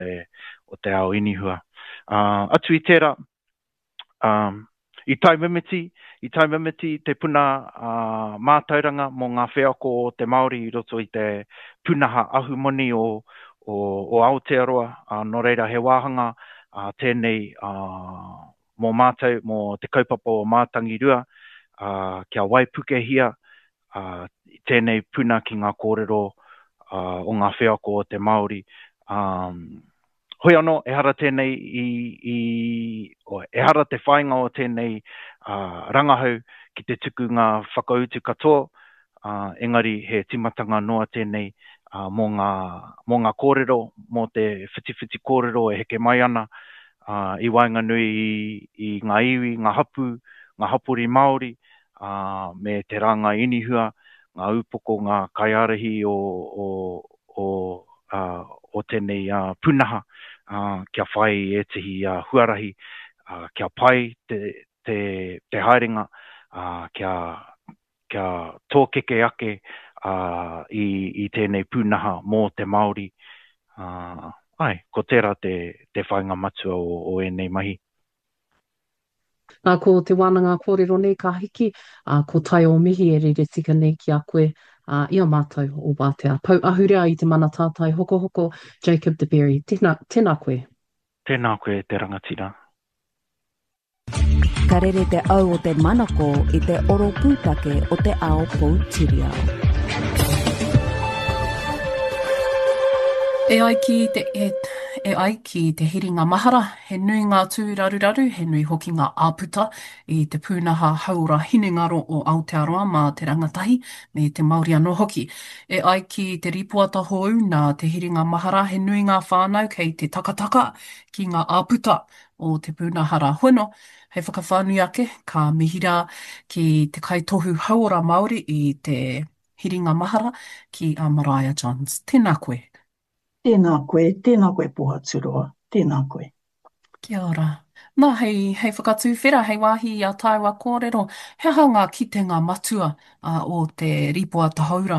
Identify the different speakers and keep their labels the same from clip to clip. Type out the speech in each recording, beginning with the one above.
Speaker 1: o te ao inihua. Atu I tērā, I tai mimiti te puna mātauranga mō ngā wheako o te Māori I roto I te punaha ahu moni o Aotearoa, no reira he wāhanga tēnei mō mātou, mō te kaupapa o mātangi rua, kia waipuke hia, tēnei puna ki ngā kōrero o ngā wheako o te Māori. Hoi anō, e hara tēnei e hara te whainga o tēnei rangahau ki te tuku ngā whakautu katoa, engari he timatanga noa tēnei mō ngā kōrero, mō te whitiwhiti kōrero e heke mai ana, I Wainganui I ngā iwi, ngā hapuri Māori, me te ranga inihua, ngā upoko, ngā kaiarahi o tēnei punaha, kia whai e tihi huarahi, kia pai te haerenga, kia tōkeke ake I tēnei punaha mō te Māori. Ko tērā te whainga matua o enei mahi.
Speaker 2: Ko te wānanga kōrero nei ka hiki, ko tai o mihi e rere tika nei ki a koe, ia mātou o Wātea. Pau ahurea I te mana tātai hoko, Jacob de Berry. Tēnā koe.
Speaker 1: Tēnā koe te rangatira.
Speaker 3: Ka rere te au o te manako I te oro pūtake o te ao Poutireo.
Speaker 4: E ai ki te hiringa mahara, he nui ngā tūraru, he nui hoki ngā āputa I te pūnaha haura hinengaro o Aotearoa mā te rangatahi me te Māori anō hoki. E ai ki te ripuata hou nā te hiringa mahara, he nui ngā whānau kei te takataka ki ngā āputa o te pūnahara hono. Hei whakawhānui ake, ka mihira ki te kaitohu haura Māori I te hiringa mahara ki a Mariah Johns. Tēnā koe.
Speaker 5: Tēnā koe Pohaturoa, tēnā koe.
Speaker 4: Kia ora. Nā, hei whakatūwhera, hei wāhi I a tāua kōrero, he aha ngā kitenga matua o te ripoata haura?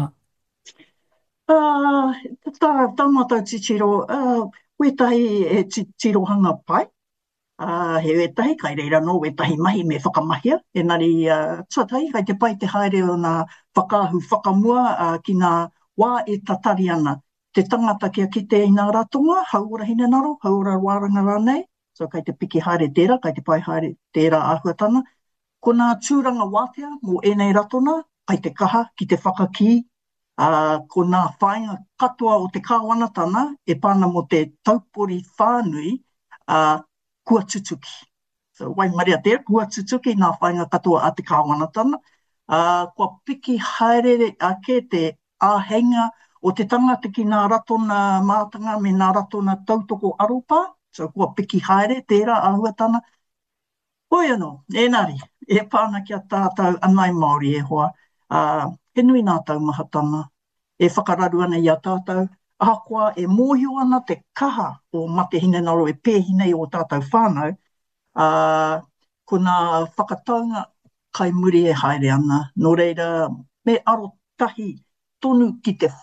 Speaker 5: Tāmata titiro, wetahi e tirohanga pai, he wetahi, kai reira no wetahi mahi me whakamahia, engari tuatahi, kai te pai te haere o nā whakaahu whakamua ki nā wā e tatari ana. Te tangata kia kite I nā ratonga, haura hinenaro, haura wāranga rānei, so kai te piki haere tērā, kai te pai haere tērā āhuatana. Ko nā tūranga wātea mō enei ratona, kai te kaha ki te whakaki, ko nā whainga katoa o te kāwanatana, e pāna mo te taupori whānui, kua tutuki. So, waimaria tērā, kua tutuki nā whainga katoa a te kāwanatana. Kua piki haere ake te āhenga o te tangata ki nā ratona mātanga me nā ratona tautoko aropa, so kua piki haere, tērā āhuatana. Hoi anō, enari, e pāna kia tātou anai Māori e hoa, he nui nā taumahatanga, e whakararu ana I a tātou, ahakoa e mōhio ana te kaha o mate hinenaro e pēhinei o tātou whānau, ko nā whakataunga kai muri e haere ana, no reira me aro tahi, tonu ki te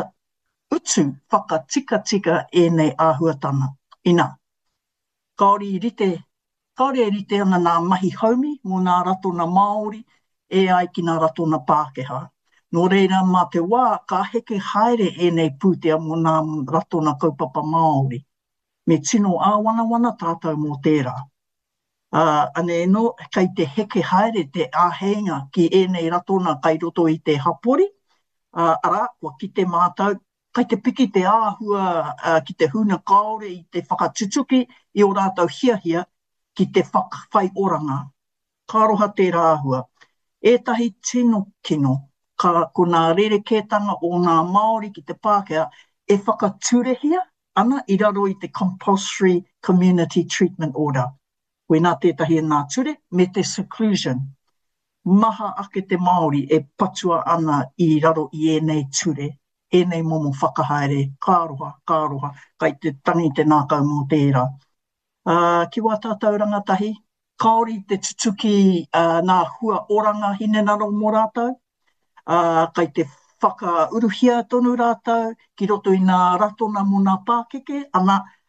Speaker 5: whakatika nei āhuatana. Ina, kaore e rite ana nā mahi haumi mō nā ratona Māori e ai ki nā ratona Pākehā. Nō reira mā te wā ka heke haere nei pūtea mō nā ratona kaupapa Māori. Me tino āwana tātou mō tērā. Ane no, kai te heke haere te āhenga ki nei ratona kai roto I te hapori, ara, kua ki te mātau, kai te piki te āhua ki te huna kaore I te whakatutuki I o rātau hiahia ki te whakawhai oranga. Ka roha tērā āhua. Ētahi tino kino, ko nā rerekētanga o nā Māori ki te Pākehā e whakaturehia ana I raro I te Compulsory Community Treatment Order. Koe nā tētahi nā ture, me te seclusion. Maha ake te Māori e patua ana I raro I nei ture, nei momo whakahaere, kāroha, kai te tangi te nākau mō tērā. Ki wā tātou rangatahi, kaori te tutuki nā hua oranga hinenaro mō rātou, kai te whakauruhia tonu rātou, ki roto I nā ratona mō nā Pākeke, ana